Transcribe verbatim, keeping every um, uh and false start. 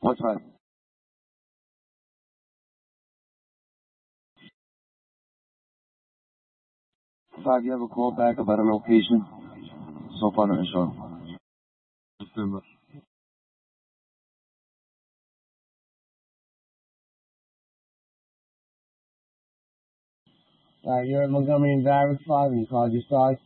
What time? Five, you have a call back about an location? So far, not sure. December. Alright, you're at Montgomery and Varick five and you called your size?